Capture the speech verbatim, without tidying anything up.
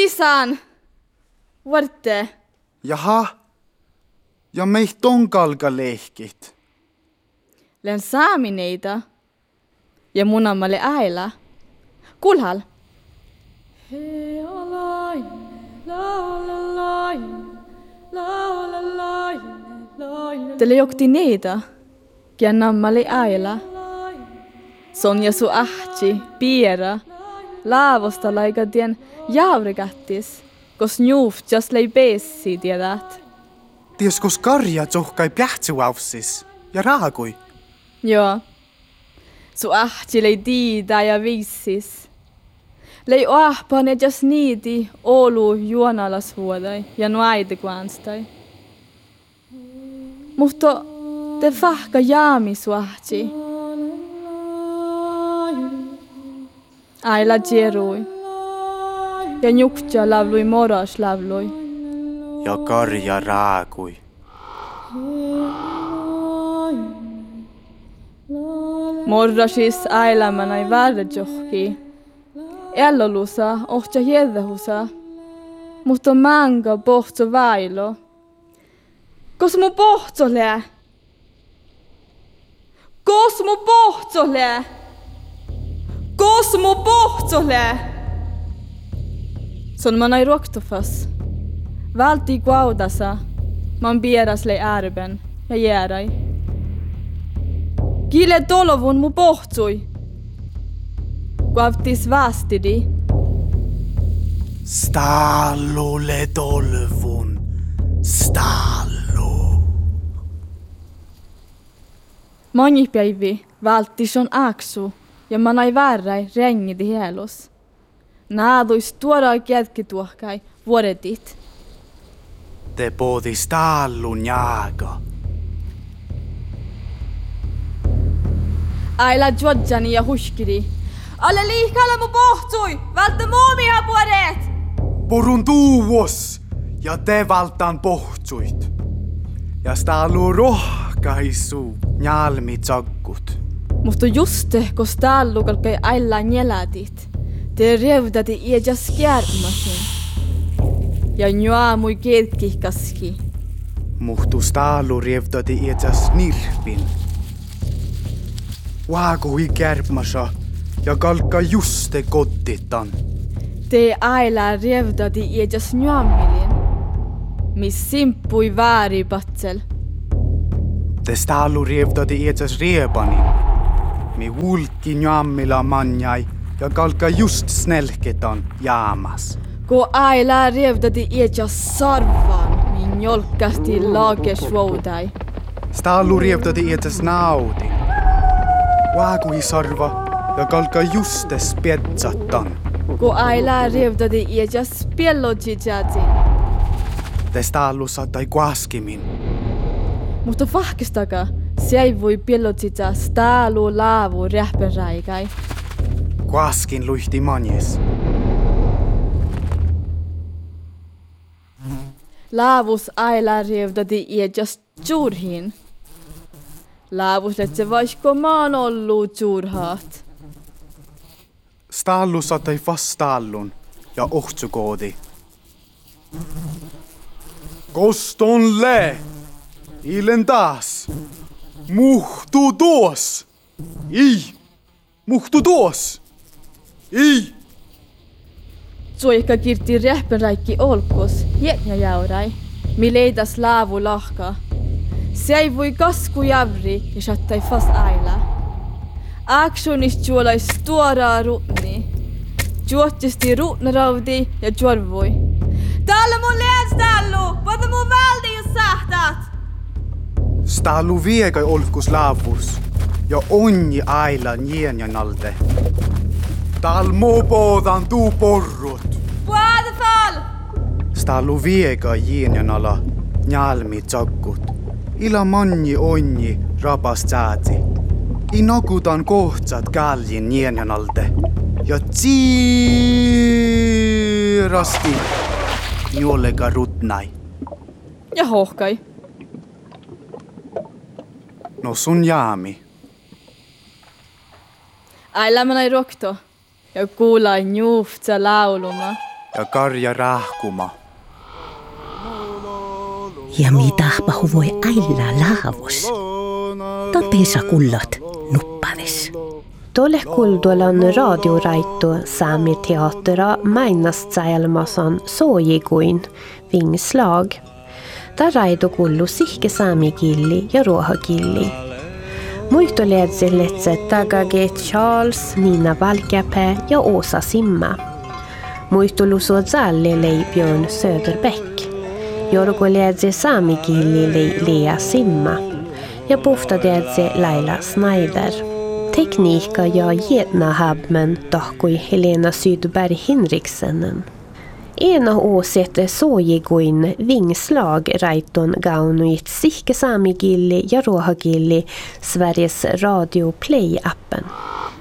Lisan! Vuorte. Jaha. Ja meistä on kalkalehkit. Len saamineita. Ja munamalle äila. Kulhal. Hei alain, laula lain, laula lain, lain. Tele jokti neita. Kian nammalle äila. Sonja su ahti, piera. Laavosta laikatien jaurigattis. Kos njuuft jos lei peessi tiedät. Ties kos karja tsohkai plähtsuaussis. Ja raakui. Joo. Su ahti lei tiida ja viissis. Lei oahpane jos niiti olu juonalas vuodai ja nuaite kuanstai. Mutta te fahka jaami su ahti. Aila tjerui. Ja njuktja lavlui moras lavlui. Ja karja raakui. Morrasis ailamana ei värde johki. Ellolusa ohtja hiedahusa. Mutta manga pohtso vailo. Kos mu pohtso lää? Kos mu pohtso lää? Kos mu pohtso lää? Son man ei ruoktofas. Valti kuaudasa. Man bieras lei ärben ja jäärai. Kile tolovun mu pohtsui. Kuavtis vastidi. Stallulle tolvun. Stallu. Moni päivi valtis on aksu ja man ei värräi rengidi hielos. Naaduis tuoda kiedkituohkai vuodetit. Te poodi stallun jaaga. Aila juodjani ja huskiri. Alle liikalla mu pohtsui! Välttä muumia puodet! Porun tuuos ja te valtaan pohtsuit. Ja stallu rohkaisu njalmi tsakkut. Mutta juste, kos tallu kalkai ailla njeladit. Te revdati iedja skärmasin. Ja njua mui ketkihkaski. Muhtu stallu revdati iedjas nirpin. Vaakui kärpmasa ja kalkka juste kottitan. Te aila revdati iedjas njuamilin. Mis simppui vaari patsel. Te stallu revdati iedjas reepanin. Mi vulki njuamila manjai ja kalkka just snelketan jaamas. Ko aila revdati iedjas sarvan, min njolkasti laagesvuodai. Stallu revdati iedjas naudi. Vaakui sarva ja kalkka juste spetsatan. Ko aila revdati iedjas piellojitjatsin. Te stallu satai kuaskimin. Mutta fahkistaka, se ei voi piellojitja stalu laavu rähpenraikai. Kuaskin luihti manjes. Laavus aila revdati iedjas juurhin. Laavus letse vaisko maan ollu juurhaat. Stallu satai vastallun ja ohtsukoodi. Koston le! Ilen taas! Muhtu tuos! Ei! Muhtu tuos! Ei! Suikka kirti rähpenraikki olkos, hietnä jaurai, mi leidas laavu lahka. Se ei voi kasku javri ja sattai fas aila. Aksunis juolais tuoraa rutni. Juottisti rutnaraudi ja juorvui. Täällä mun leenstallu! Pata mun valti jos sahtat! Stallu viegai olkus laavus ja onni aila njenjanalde. Tal mo poodan tuu porrut. Puadefall! Stallu viegai njenjanala njalmi tsakkut. Ila manni onni rabas tsaati. Inakutan kohtsat kaljin njenjanalde. Ja tsiirasti njollega rutnai. Ja hohkai. No sun jaami. Aila manai rokto. Ja kuulai njuuftsa lauluma. ja Karja rahkuma. Ja mitä voi äillä laavus? Tampisa kullat nuppavis. Tuolle kultualan radioraittu Sami teatera mainast säälmasan soojikuin vingslag. Ta raido kullu sihke saamikilli ja ruohakilli. Muisto leedselletset Tagage Charles, Nina Valkäpä ja Åsa Simma. Muisto luso Zalle lei Björn Söderbäck. Jorgo leedse saamikilli lei Lea Simma. Ja pufta leedse Laila Snyder. Tekniikka ja Jedna Habmen tahkui Helena Sydberg Hinriksenen. Ena åsette soojiguin vingslag raiton gaunuit sihke saamigilli ja ruohagilli Sveriges Radio Play-appen.